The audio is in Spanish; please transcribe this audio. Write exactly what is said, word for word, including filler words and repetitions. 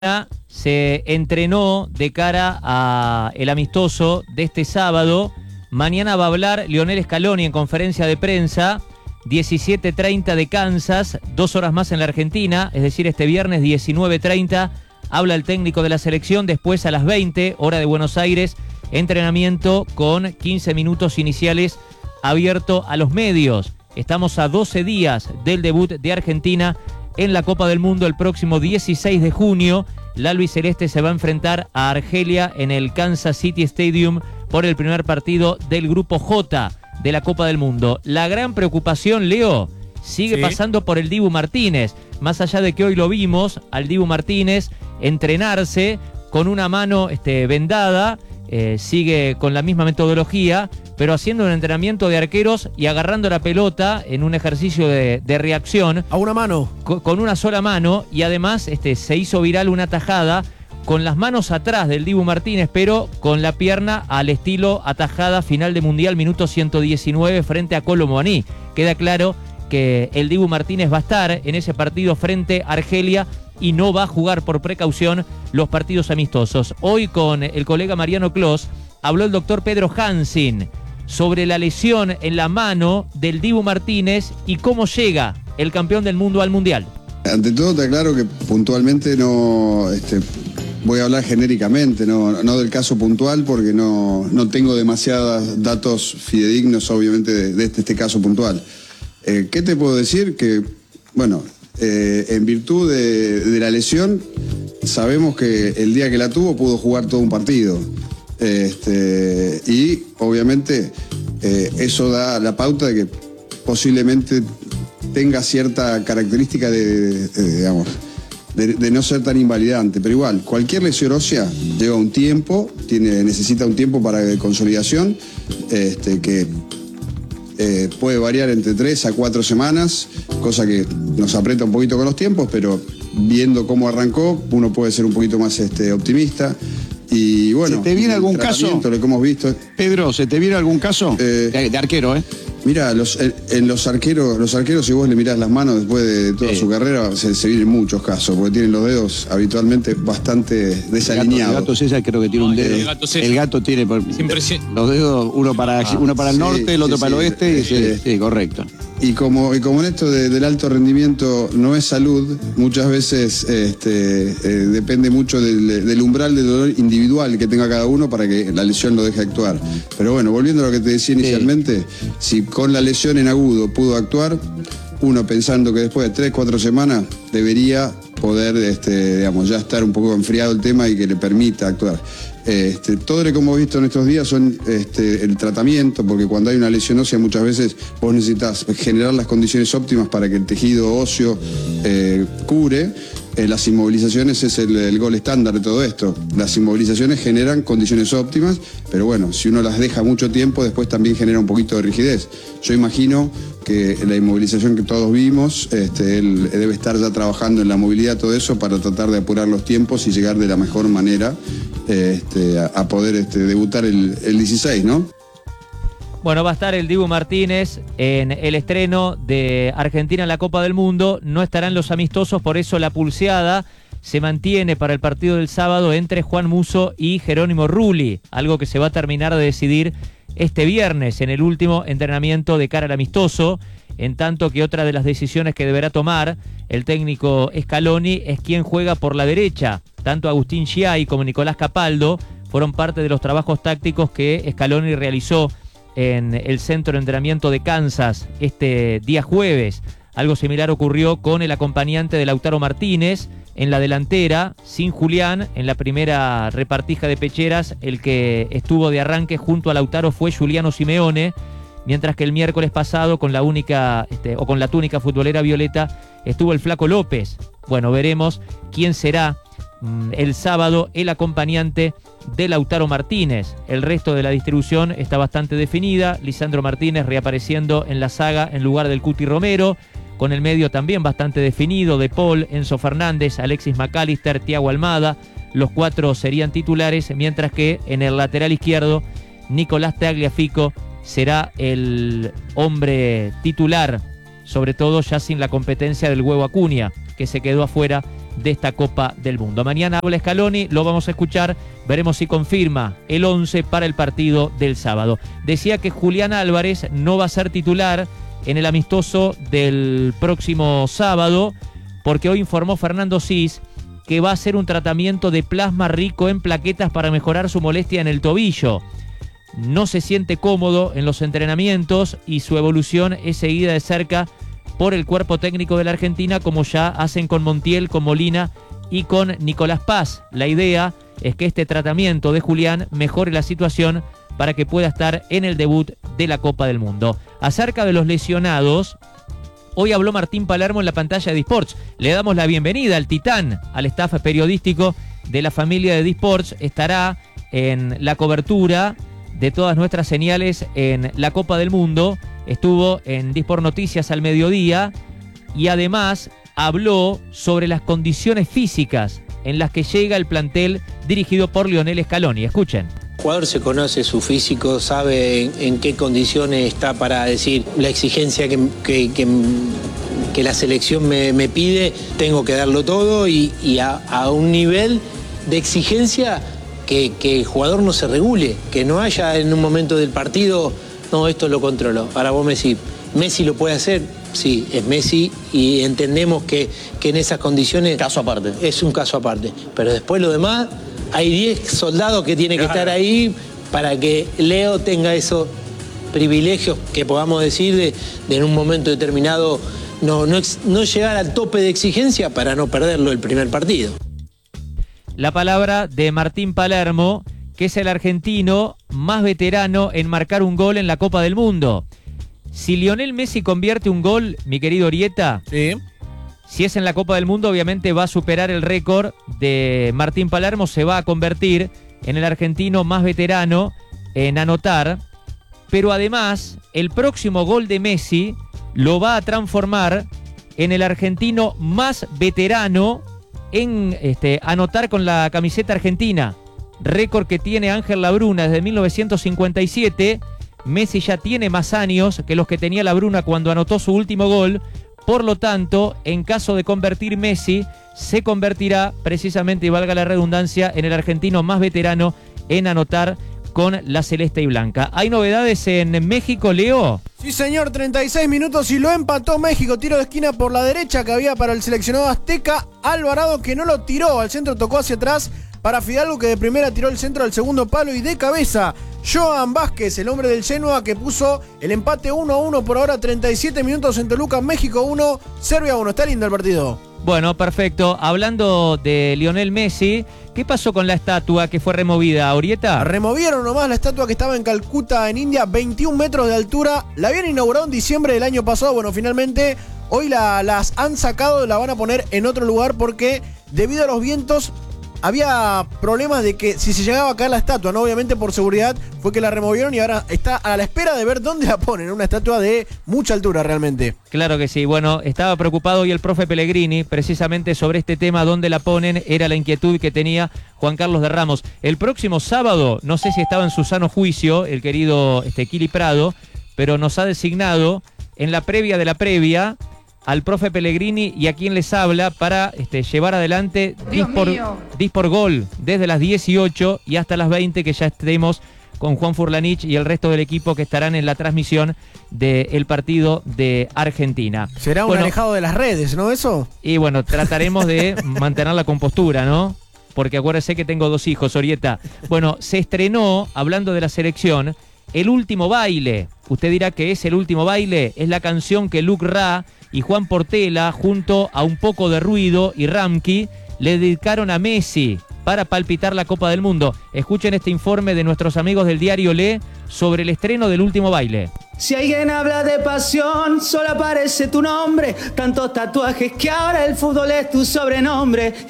Se entrenó de cara a el amistoso de este sábado. Mañana va a hablar Lionel Scaloni en conferencia de prensa, diecisiete treinta de Kansas, dos horas más en la Argentina, es decir, este viernes diecinueve treinta habla el técnico de la selección. Después a las veinte, hora de Buenos Aires, entrenamiento con quince minutos iniciales abierto a los medios. Estamos a doce días del debut de Argentina en la Copa del Mundo el próximo dieciséis de junio. La albiceleste se va a enfrentar a Argelia en el Kansas City Stadium por el primer partido del Grupo J de la Copa del Mundo. La gran preocupación, Leo, sigue sí. pasando por el Dibu Martínez. Más allá de que hoy lo vimos al Dibu Martínez entrenarse con una mano este, vendada, eh, sigue con la misma metodología, pero haciendo un entrenamiento de arqueros y agarrando la pelota en un ejercicio de, de reacción. A una mano. Con, con una sola mano, y además este, se hizo viral una tajada con las manos atrás del Dibu Martínez, pero con la pierna al estilo atajada final de Mundial, minuto ciento diecinueve frente a Kolo Muani. Queda claro que el Dibu Martínez va a estar en ese partido frente a Argelia y no va a jugar por precaución los partidos amistosos. Hoy con el colega Mariano Clos habló el doctor Pedro Hansen sobre la lesión en la mano del Dibu Martínez y cómo llega el campeón del mundo al Mundial. Ante todo te aclaro que puntualmente no este, voy a hablar genéricamente, no, no del caso puntual, porque no, no tengo demasiados datos fidedignos, obviamente, de, de este, este caso puntual. Eh, ¿Qué te puedo decir? Que, bueno, eh, en virtud de, de la lesión, sabemos que el día que la tuvo pudo jugar todo un partido. Este, y obviamente eh, eso da la pauta de que posiblemente tenga cierta característica de, de, digamos, de, de no ser tan invalidante, pero igual, cualquier lesión ósea lleva un tiempo, tiene, necesita un tiempo para de consolidación, este, que eh, puede variar entre tres a cuatro semanas, cosa que nos aprieta un poquito con los tiempos, pero viendo cómo arrancó, uno puede ser un poquito más este, optimista. Y bueno, ¿se te viene algún caso? Lo que hemos visto. Pedro, ¿se te viene algún caso? Eh, de, de arquero, ¿eh? Mira, los, en los arqueros, los arqueros, si vos le mirás las manos después de toda sí. su carrera, se, se vienen muchos casos, porque tienen los dedos habitualmente bastante desalineados. El gato César creo que tiene no, un dedo. El gato, el gato tiene por, los dedos, uno para, ah, uno para el sí, norte, el otro sí, para sí, el oeste, y sí, sí, correcto. Y como, y como en esto de, del alto rendimiento no es salud, muchas veces este, eh, depende mucho del, del umbral de dolor individual que tenga cada uno para que la lesión lo deje actuar. Pero bueno, volviendo a lo que te decía inicialmente, sí. si con la lesión en agudo pudo actuar, uno pensando que después de tres, cuatro semanas debería poder este, digamos, ya estar un poco enfriado el tema y que le permita actuar. Este, todo lo que hemos visto en estos días son este, el tratamiento, porque cuando hay una lesión ósea muchas veces vos necesitas generar las condiciones óptimas para que el tejido óseo eh, cure. Eh, las inmovilizaciones es el, el gol estándar de todo esto. Las inmovilizaciones generan condiciones óptimas, pero bueno, si uno las deja mucho tiempo, después también genera un poquito de rigidez. Yo imagino que la inmovilización que todos vimos, este, él debe estar ya trabajando en la movilidad, todo eso, para tratar de apurar los tiempos y llegar de la mejor manera este, a, a poder este, debutar el, el dieciséis, ¿no? Bueno, va a estar el Dibu Martínez en el estreno de Argentina en la Copa del Mundo. No estarán los amistosos, por eso la pulseada se mantiene para el partido del sábado entre Juan Musso y Jerónimo Rulli, algo que se va a terminar de decidir este viernes en el último entrenamiento de cara al amistoso, en tanto que otra de las decisiones que deberá tomar el técnico Scaloni es quién juega por la derecha. Tanto Agustín Schiai como Nicolás Capaldo fueron parte de los trabajos tácticos que Scaloni realizó en el centro de entrenamiento de Kansas este día jueves. Algo similar ocurrió con el acompañante de Lautaro Martínez en la delantera, sin Julián. En la primera repartija de pecheras, el que estuvo de arranque junto a Lautaro fue Giuliano Simeone, mientras que el miércoles pasado con la única este, o con la túnica futbolera violeta estuvo el Flaco López. Bueno, veremos quién será mm, el sábado el acompañante de Lautaro Martínez. El resto de la distribución está bastante definida. Lisandro Martínez reapareciendo en la saga en lugar del Cuti Romero, con el medio también bastante definido: De Paul, Enzo Fernández, Alexis McAllister, Thiago Almada. Los cuatro serían titulares, mientras que en el lateral izquierdo Nicolás Tagliafico será el hombre titular, sobre todo ya sin la competencia del Huevo Acuña, que se quedó afuera de esta Copa del Mundo. Mañana habla Scaloni, lo vamos a escuchar, veremos si confirma el once para el partido del sábado. Decía que Julián Álvarez no va a ser titular en el amistoso del próximo sábado, porque hoy informó Fernando Cis que va a hacer un tratamiento de plasma rico en plaquetas para mejorar su molestia en el tobillo. No se siente cómodo en los entrenamientos y su evolución es seguida de cerca por el cuerpo técnico de la Argentina, como ya hacen con Montiel, con Molina y con Nicolás Paz. La idea es que este tratamiento de Julián mejore la situación para que pueda estar en el debut de la Copa del Mundo. Acerca de los lesionados, hoy habló Martín Palermo en la pantalla de Disports. Le damos la bienvenida al titán, al staff periodístico de la familia de Disports. Estará en la cobertura de todas nuestras señales en la Copa del Mundo. Estuvo en Disport Noticias al mediodía y además habló sobre las condiciones físicas en las que llega el plantel dirigido por Lionel Scaloni. Escuchen. El jugador se conoce su físico, sabe en, en qué condiciones está para decir la exigencia que, que, que, que la selección me, me pide, tengo que darlo todo y, y a, a un nivel de exigencia que, que el jugador no se regule, que no haya en un momento del partido, no, esto lo controlo. Ahora vos me decís, ¿Messi lo puede hacer? Sí, es Messi y entendemos que, que en esas condiciones... Caso aparte. Es un caso aparte. Pero después lo demás, hay diez soldados que tienen que estar ahí para que Leo tenga esos privilegios que podamos decir de, de en un momento determinado no, no, no llegar al tope de exigencia para no perderlo el primer partido. La palabra de Martín Palermo, que es el argentino más veterano en marcar un gol en la Copa del Mundo. Si Lionel Messi convierte un gol, mi querido Orieta, sí. Si es en la Copa del Mundo, obviamente va a superar el récord de Martín Palermo, se va a convertir en el argentino más veterano en anotar, pero además el próximo gol de Messi lo va a transformar en el argentino más veterano en este, anotar con la camiseta argentina. Récord que tiene Ángel Labruna desde mil novecientos cincuenta y siete. Messi ya tiene más años que los que tenía Labruna cuando anotó su último gol. Por lo tanto, en caso de convertir Messi, se convertirá precisamente, y valga la redundancia, en el argentino más veterano en anotar con la celeste y blanca. ¿Hay novedades en México, Leo? Sí, señor, treinta y seis minutos y lo empató México. Tiro de esquina por la derecha que había para el seleccionado azteca. Alvarado, que no lo tiró, al centro tocó hacia atrás para Fidalgo, que de primera tiró el centro al segundo palo, y de cabeza Johan Vázquez, el hombre del Genoa, que puso el empate uno a uno por ahora. Treinta y siete minutos en Toluca, México uno, Serbia uno. Está lindo el partido. Bueno, perfecto. Hablando de Lionel Messi, ¿qué pasó con la estatua que fue removida, Orieta? Removieron nomás la estatua que estaba en Calcuta, en India, veintiún metros de altura. La habían inaugurado en diciembre del año pasado. Bueno, finalmente hoy la, las han sacado, la van a poner en otro lugar porque debido a los vientos había problemas de que si se llegaba a caer la estatua, ¿no? Obviamente por seguridad fue que la removieron y ahora está a la espera de ver dónde la ponen. Una estatua de mucha altura realmente. Claro que sí. Bueno, estaba preocupado hoy el profe Pellegrini precisamente sobre este tema, dónde la ponen. Era la inquietud que tenía Juan Carlos de Ramos. El próximo sábado, no sé si estaba en su sano juicio el querido este, Kili Prado, pero nos ha designado en la previa de la previa al profe Pellegrini y a quien les habla para este, llevar adelante Disport, Disport Gol desde las dieciocho y hasta las veinte, que ya estemos con Juan Furlanich y el resto del equipo que estarán en la transmisión del partido de Argentina. Será un bueno, alejado de las redes, ¿no? Eso. Y bueno, trataremos de mantener la compostura, ¿no? Porque acuérdese que tengo dos hijos, Orieta. Bueno, se estrenó, hablando de la selección, El Último Baile. Usted dirá que es El Último Baile. Es la canción que Luc Ra y Juan Portela, junto a Un Poco de Ruido y Ramki, le dedicaron a Messi para palpitar la Copa del Mundo. Escuchen este informe de nuestros amigos del diario Le sobre el estreno del Último Baile. Si alguien habla de pasión, solo aparece tu nombre. Tantos tatuajes que ahora el fútbol es tu sobrenombre.